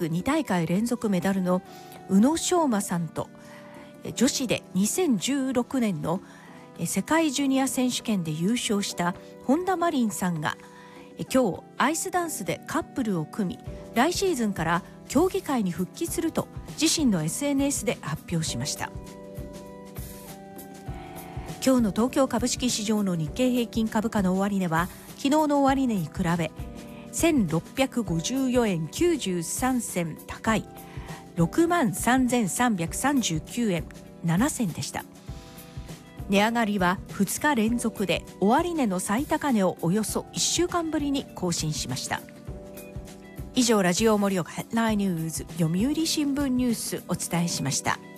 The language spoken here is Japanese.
ク2大会連続メダルの宇野昌磨さんと、女子で2016年の世界ジュニア選手権で優勝した本田真凜さんが今日アイスダンスでカップルを組み、来シーズンから競技会に復帰すると自身の SNS で発表しました。今日の東京株式市場の日経平均株価の終値は昨日の終値に比べ1654円93銭高い 63,339 円7銭でした。値上がりは2日連続で終値の最高値をおよそ1週間ぶりに更新しました。以上、ラジオ盛岡ヘッドラインニュース読売新聞ニュースお伝えしました。